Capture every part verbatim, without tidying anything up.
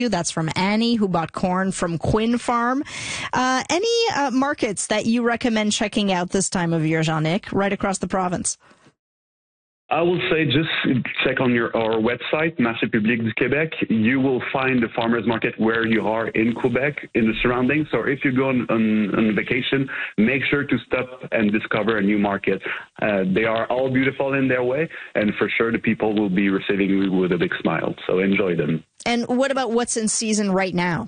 That's from Annie, who bought corn from Quinn Farm. Uh, any uh, markets that you recommend checking out this time of year, Jean-Nic, right across the province? I will say just check on your our website, Marché Public du Québec. You will find the farmers market where you are in Quebec, in the surroundings. So if you go on, on, on vacation, make sure to stop and discover a new market. Uh, they are all beautiful in their way, and for sure the people will be receiving you with a big smile. So enjoy them. And what about what's in season right now?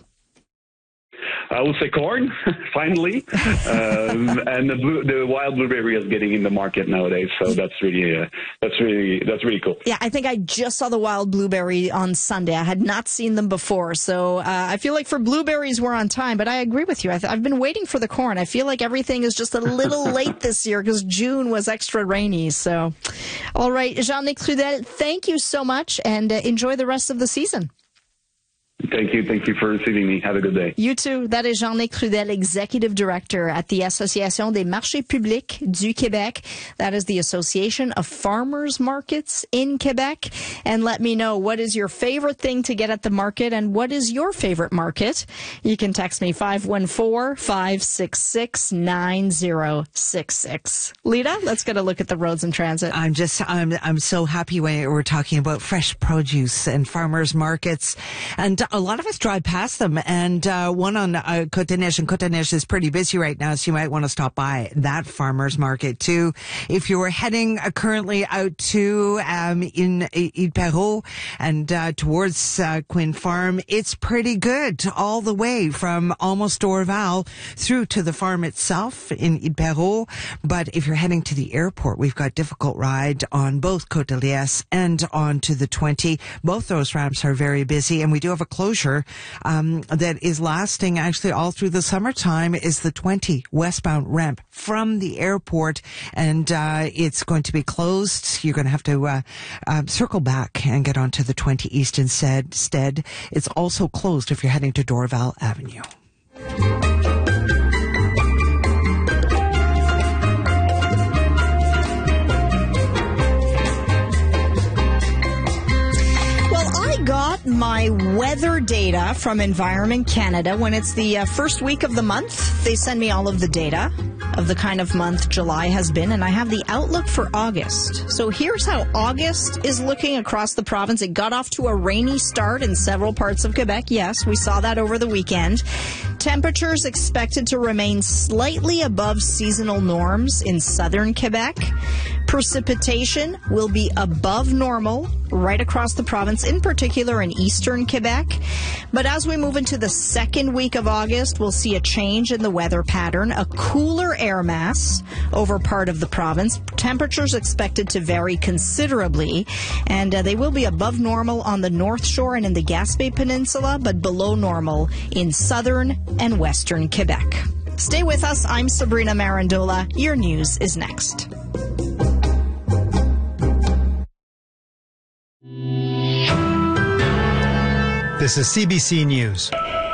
I will say corn, finally, um, and the, blue, the wild blueberry is getting in the market nowadays. So that's really, uh, that's really, that's really cool. Yeah, I think I just saw the wild blueberry on Sunday. I had not seen them before, so uh, I feel like for blueberries we're on time. But I agree with you. I th- I've been waiting for the corn. I feel like everything is just a little late this year because June was extra rainy. So, all right, Jean-Nic Trudel, thank you so much, and uh, enjoy the rest of the season. Thank you. Thank you for receiving me. Have a good day. You too. That is Jean-Nic Trudel, Executive Director at the Association des Marchés Publics du Québec. That is the Association of Farmers Markets in Quebec. And let me know, what is your favorite thing to get at the market and what is your favorite market? You can text me five one four, five six six, nine zero six six. Lita, let's get a look at the roads and transit. I'm just, I'm, I'm so happy when we're talking about fresh produce and farmers markets. And a lot of us drive past them, and uh, one on uh, Côte-des-Neiges, and Côte-des-Neiges is pretty busy right now, so you might want to stop by that farmer's market too. If you were heading uh, currently out to um, in Ile-Perrot and uh, towards uh, Quinn Farm, it's pretty good all the way from almost Dorval through to the farm itself in Ile-Perrot. But if you're heading to the airport, we've got difficult ride on both Côte-de-Liesse and on to the twenty. Both those ramps are very busy, and we do have a closure um, that is lasting actually all through the summertime is the twenty westbound ramp from the airport, and uh, it's going to be closed. You're going to have to uh, uh, circle back and get onto the twenty east instead. Instead, it's also closed if you're heading to Dorval Avenue. Got my weather data from Environment Canada. When it's the uh, first week of the month, they send me all of the data of the kind of month July has been, and I have the outlook for August. So here's how August is looking across the province. It got off to a rainy start in several parts of Quebec. Yes, we saw that over the weekend. Temperatures expected to remain slightly above seasonal norms in southern Quebec. Precipitation will be above normal right across the province, in particular in eastern Quebec. But as we move into the second week of August, we'll see a change in the weather pattern, a cooler air mass over part of the province. Temperatures expected to vary considerably, and uh, they will be above normal on the North Shore and in the Gaspé Peninsula, but below normal in southern and western Quebec. Stay with us. I'm Sabrina Marandola. Your news is next. This is C B C News.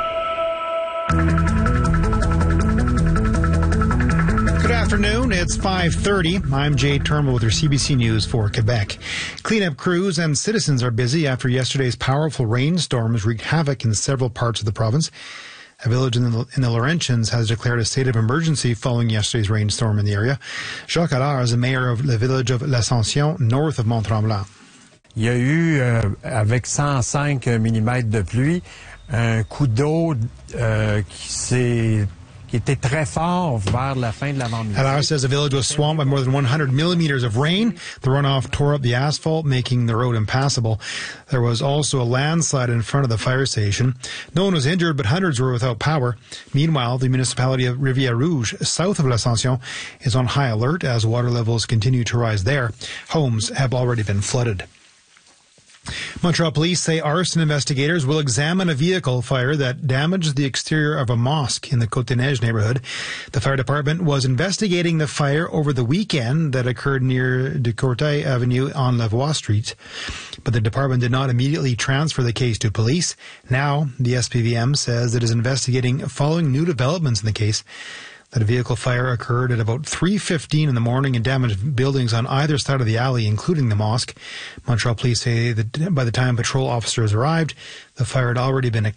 Good afternoon. It's five thirty. I'm Jay Turnbull with your C B C News for Quebec. Cleanup crews and citizens are busy after yesterday's powerful rainstorms wreaked havoc in several parts of the province. A village in the, in the Laurentians has declared a state of emergency following yesterday's rainstorm in the area. Jacques Allard is the mayor of the village of L'Ascension, north of Mont-Tremblant. Il y a eu, euh, avec cent cinq millimètres de pluie, un coup d'eau euh, qui s'est qui était très fort vers la fin de l'avant-midi. Allard says the village was swamped by more than one hundred millimeters of rain. The runoff tore up the asphalt, making the road impassable. There was also a landslide in front of the fire station. No one was injured, but hundreds were without power. Meanwhile, the municipality of Rivière-Rouge, south of L'Ascension, is on high alert as water levels continue to rise there. Homes have already been flooded. Montreal police say arson investigators will examine a vehicle fire that damaged the exterior of a mosque in the Côte-des-Neiges neighborhood. The fire department was investigating the fire over the weekend that occurred near de Courtais Avenue on Lavoie Street. But the department did not immediately transfer the case to police. Now, the S P V M says it is investigating following new developments in the case. That a vehicle fire occurred at about three fifteen in the morning and damaged buildings on either side of the alley, including the mosque. Montreal police say that by the time patrol officers arrived, the fire had already been